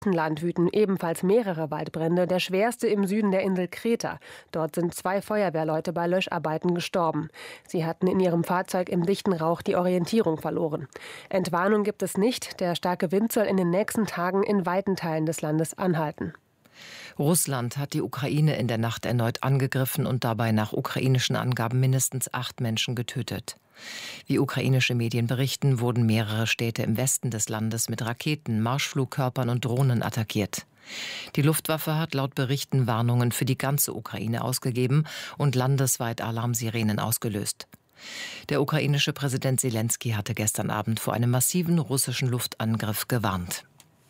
Land wüten ebenfalls mehrere Waldbrände, der schwerste im Süden der Insel Kreta. Dort sind 2 Feuerwehrleute bei Löscharbeiten gestorben. Sie hatten in ihrem Fahrzeug im dichten Rauch die Orientierung verloren. Entwarnung gibt es nicht. Der starke Wind soll in den nächsten Tagen in weiten Teilen des Landes anhalten. Russland hat die Ukraine in der Nacht erneut angegriffen und dabei nach ukrainischen Angaben mindestens 8 Menschen getötet. Wie ukrainische Medien berichten, wurden mehrere Städte im Westen des Landes mit Raketen, Marschflugkörpern und Drohnen attackiert. Die Luftwaffe hat laut Berichten Warnungen für die ganze Ukraine ausgegeben und landesweit Alarmsirenen ausgelöst. Der ukrainische Präsident Selenskyj hatte gestern Abend vor einem massiven russischen Luftangriff gewarnt.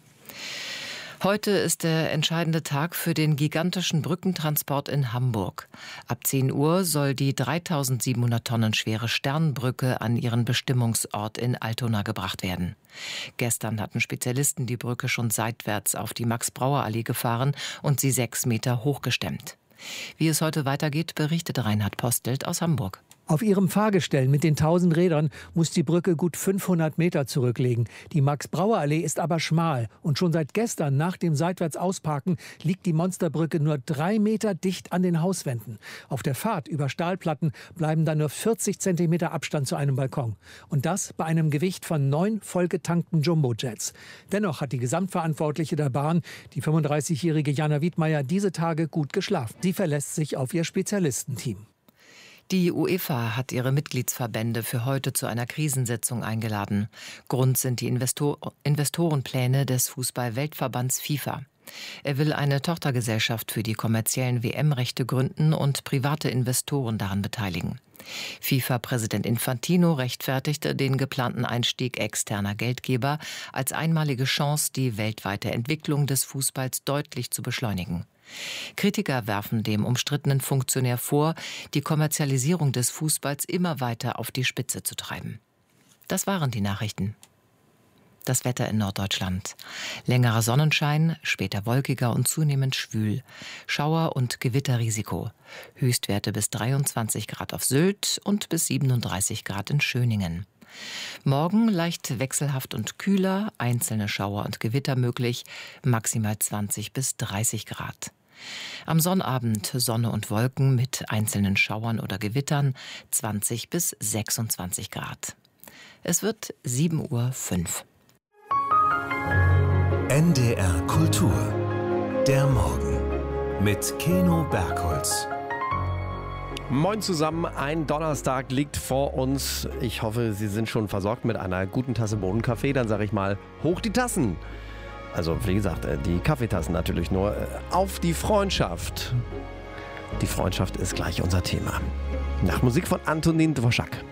Heute ist der entscheidende Tag für den gigantischen Brückentransport in Hamburg. Ab 10 Uhr soll die 3700 Tonnen schwere Sternbrücke an ihren Bestimmungsort in Altona gebracht werden. Gestern hatten Spezialisten die Brücke schon seitwärts auf die Max-Brauer-Allee gefahren und sie 6 Meter hochgestemmt. Wie es heute weitergeht, berichtet Reinhard Postelt aus Hamburg. Auf ihrem Fahrgestell mit den 1000 Rädern muss die Brücke gut 500 Meter zurücklegen. Die Max-Brauer-Allee ist aber schmal. Und schon seit gestern nach dem Seitwärtsausparken liegt die Monsterbrücke nur 3 Meter dicht an den Hauswänden. Auf der Fahrt über Stahlplatten bleiben dann nur 40 Zentimeter Abstand zu einem Balkon. Und das bei einem Gewicht von 9 vollgetankten Jumbojets. Dennoch hat die Gesamtverantwortliche der Bahn, die 35-jährige Jana Wiedmeier, diese Tage gut geschlafen. Sie verlässt sich auf ihr Spezialistenteam. Die UEFA hat ihre Mitgliedsverbände für heute zu einer Krisensitzung eingeladen. Grund sind die Investorenpläne des Fußball-Weltverbands FIFA. Er will eine Tochtergesellschaft für die kommerziellen WM-Rechte gründen und private Investoren daran beteiligen. FIFA-Präsident Infantino rechtfertigte den geplanten Einstieg externer Geldgeber als einmalige Chance, die weltweite Entwicklung des Fußballs deutlich zu beschleunigen. Kritiker werfen dem umstrittenen Funktionär vor, die Kommerzialisierung des Fußballs immer weiter auf die Spitze zu treiben. Das waren die Nachrichten. Das Wetter in Norddeutschland. Längerer Sonnenschein, später wolkiger und zunehmend schwül. Schauer- und Gewitterrisiko. Höchstwerte bis 23 Grad auf Sylt und bis 37 Grad in Schöningen. Morgen leicht wechselhaft und kühler, einzelne Schauer und Gewitter möglich, maximal 20 bis 30 Grad. Am Sonnabend Sonne und Wolken mit einzelnen Schauern oder Gewittern, 20 bis 26 Grad. Es wird 7:05 Uhr. NDR Kultur. Der Morgen mit Keno Bergholz. Moin zusammen, ein Donnerstag liegt vor uns. Ich hoffe, Sie sind schon versorgt mit einer guten Tasse Bohnenkaffee. Dann sage ich mal, hoch die Tassen. Also wie gesagt, die Kaffeetassen natürlich nur. Auf die Freundschaft. Die Freundschaft ist gleich unser Thema. Nach Musik von Antonin Dvořák.